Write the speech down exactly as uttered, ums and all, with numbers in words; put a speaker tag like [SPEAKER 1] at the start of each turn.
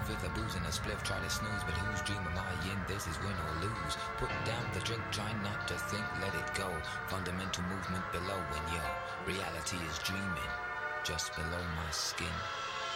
[SPEAKER 1] over the booze and a spliff, try to snooze, but whose dream am I in? This is win or lose. Put down the drink, try not to think, let it go. Fundamental movement below, and yo, reality is dreaming just below my skin.